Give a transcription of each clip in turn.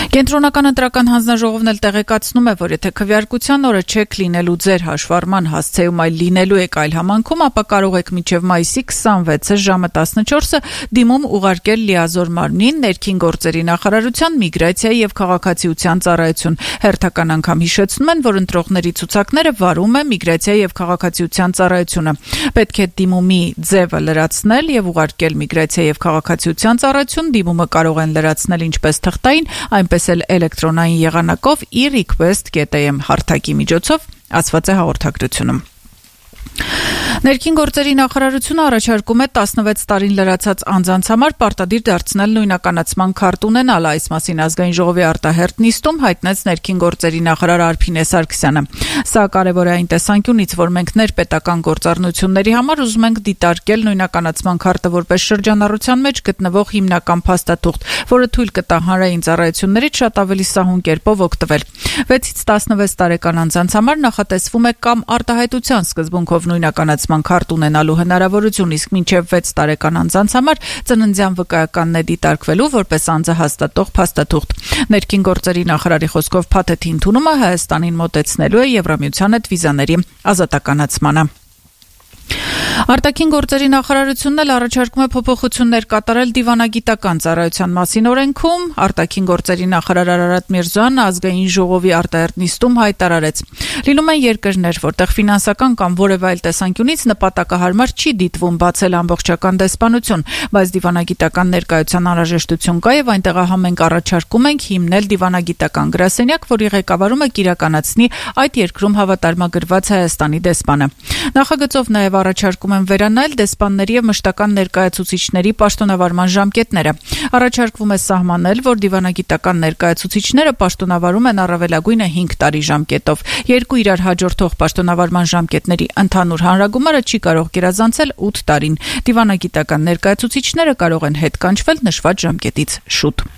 Կենտրոնական ընտրական հանձնաժողովն էլ տեղեկացնում է, որ եթե քվեարկության օրը չեք լինելու ձեր հաշվառման հասցեում, այլ լինելու եք այլ համանքում, ապա կարող եք մինչև մայիսի 26-ը ժամը 14-ը դիմում ուղարկել լիազոր մարմնին, ներքին գործերի նախարարության, միգրացիայի եւ քաղաքացիության ծառայություն։ Հերթական անգամ հիշեցնում են, որ ընտրողների ցուցակները վարում է միգրացիայի եւ քաղաքացիության ծառայությունը։ Պետք է դիմումի ձևը լրացնել եւ ուղարկել միգրացիայի եւ քաղաքացիության ծառայություն։ Դիմումը կարող են լրացնել ինչպես թղթային, այնպես էլ էլեկտրոնային եղանակով e-request.am հարթակի միջոցով, ասված է հաղորդագրությունում։ Ներքին գործերի նախարարությունը առաջարկում է 16 տարին լրացած անձանց համար պարտադիր դարձնել նույնականացման քարտ ունենալ։ Այս մասին ազգային ժողովի արտահերթ նիստում հայտնեց ներքին գործերի նախարար Արփինե Սարգսյանը։ Սա կարևոր է այն տեսանկյունից, որ մենք ներպետական գործառնությունների համար ուզում ենք դիտարկել նույնականացման քարտը որպես շրջանառության մեջ գտնվող հիմնական փաստաթուղթ, որը թույլ կտա հանրային ծառայություններից շատ ավելի սահուն կերպով օգտվել։ 6-ից 16 տարեկան անձանց համար նախատեսվում է կամ արտահայտության սկզբունքով նույնականացման քարտ ունենալու հնարավորություն, իսկ մինչև 6 տարեկան անձանց համար ծննդյան վկայականն է դիտարկվելու որպես անձը հաստատող փաստաթուղթ։ Ներքին գործերի նախարարի խոսքով փաթեթի ընդունումը Հայաստանին մոտեցնելու է Եվրամիության հետ վիզաների ազատականացմանը։ Արտաքին գործերի նախարարությունն էլ առաջարկում է փոփոխություններ կատարել դիվանագիտական ծառայության մասին օրենքում։ Արտաքին գործերի նախարար Արարատ Միրզոյանը ազգային ժողովի արտահերթ նիստում հայտարարեց. Լինում են երկրներ, որտեղ ֆինանսական կամ որևէ այլ տեսանկյունից նպատակահարմար չի դիտվում բացել ամբողջական դեսպանություն, բայց դիվանագիտական ներկայության անհրաժեշտություն կա եւ այնտեղահամենք առաջարկում ենք հիմնել դիվանագիտական գրասենյակ, որի ղեկավարումը կիրականացնի այդ երկրում հավատարմագրված Հայաստանի դեսպանը։ Նախագծով նաեւ առաջարկում են վերանայել դեսպանների եւ մշտական ներկայացուցիչների պաշտոնավարման ժամկետները։ Առաջարկվում է սահմանել, որ դիվանագիտական ներկայացուցիչները պաշտոնավարում են առավելագույնը 5 տարի ժամկետով։ Երկու իրար հաջորդող պաշտոնավարման ժամկետների ընդհանուր հանրագումարը չի կարող գերազանցել 8 տարին։ Դիվանագիտական ներկայացուցիչները կարող են հետ կանչվել նշված ժամկետից շուտ։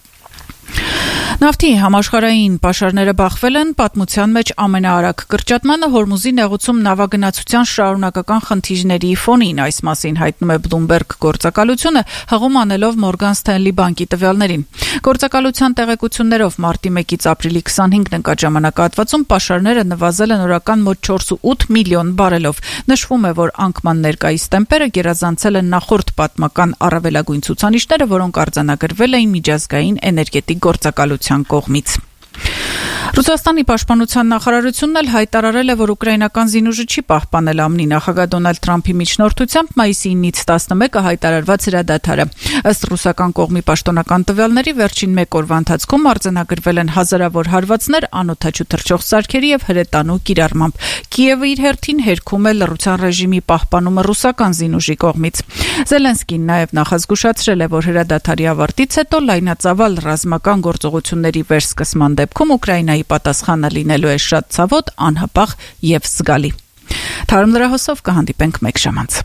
Նավթի համաշխարհային պաշարները բախվել են պատմության մեջ ամենաարագ կրճատմանը Հորմուզի նեղուցում նավագնացության շարունակական խնդիրների ֆոնին։ Այս մասին հայտնում է Bloomberg գործակալությունը, հղում անելով Morgan Stanley բանկի տվյալներին։ Գործակալության տեղեկություններով մարտի 1-ից ապրիլի 25 ընկած ժամանակահատվածում պաշարները նվազել են օրական մոտ 4.8 միլիոն բարելով։ Նշվում է, որ անկման ներկայիս տեմպերը գերազանցել են նախորդ պատմական առավելագույն ցուցանիշները, որոնք արձանագրվել էին միջազգային էներգետիկ գործակալության կողմից։ Ռուսաստանի պաշտպանության նախարարությունն էլ հայտարարել է, որ ուկրաինական զինուժը չի պահպանել ԱՄՆ նախագահ Դոնալդ Թրամփի միջնորդությամբ մայիսի 9-ից 11-ը հայտարարված հրադադարը։ Ըստ ռուսական կողմի պաշտոնական տվյալների վերջին 1 օրվա ընթացքում արձանագրվել են հազարավոր հարվածներ անօդաչու թռչող սարքերի եւ հրետանու կիրառմամբ։ Կիևը իր հերթին հերքում է լռության ռեժիմի պահպանումը ռուսական զինուժի կողմից։ Զելենսկին նաեւ նախազգուշացրել է, որ հրադադարի ավարտից հետո լայնածավալ ռազմական գործողությունների վերսկսման դեպքում Ուկրաինայի պատասխանը լինելու է շատ ցավոտ, անհապաղ եւ զգալի։ Թարմ լրահոսով կհանդիպենք մեկ ժամ անց։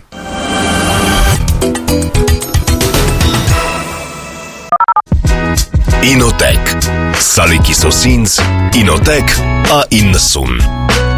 Ինոտեք Սալիկի սոսինձ Ինոտեք A90